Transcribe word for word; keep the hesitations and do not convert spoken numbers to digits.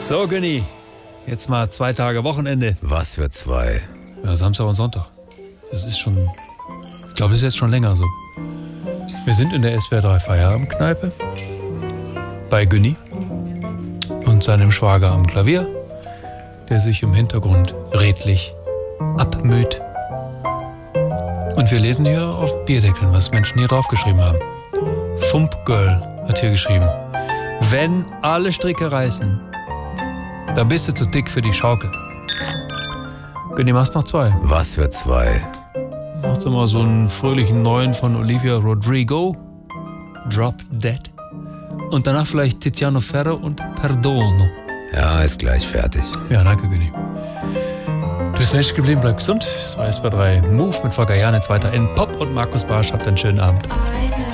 So, Günni, jetzt mal zwei Tage Wochenende. Was für zwei? Ja, Samstag und Sonntag. Das ist schon, ich glaube, es ist jetzt schon länger so. Wir sind in der S W R drei Feierabendkneipe bei Günni und seinem Schwager am Klavier, der sich im Hintergrund redlich abmüht. Und wir lesen hier auf Bierdeckeln, was Menschen hier draufgeschrieben haben. Fump Girl hat hier geschrieben: Wenn alle Stricke reißen, dann bist du zu dick für die Schaukel. Günni, machst noch zwei. Was für zwei? Machst du mal so einen fröhlichen neuen von Olivia Rodrigo, Drop Dead. Und danach vielleicht Tiziano Ferro und Perdono. Ja, ist gleich fertig. Ja, danke, Günni. Du bist Mensch geblieben, bleib gesund. Das war S W R drei Move mit Volker Janitz weiter in Pop und Markus Barsch. Habt einen schönen Abend.